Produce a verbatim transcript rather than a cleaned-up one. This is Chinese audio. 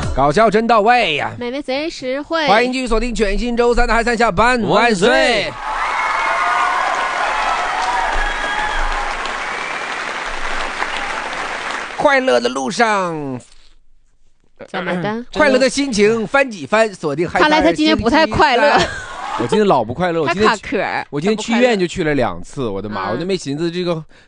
搞笑真到位呀！ 妹妹贼实惠， 欢迎继续锁定全新周三的嗨三下班万岁！快乐的路上小买单， 快乐的心情翻几番，锁定嗨。 看来他今天不太快乐。 我今天老不快乐，我今天他卡壳， 我今天去医院就去了两次，我的妈！嗯、我就没寻思这个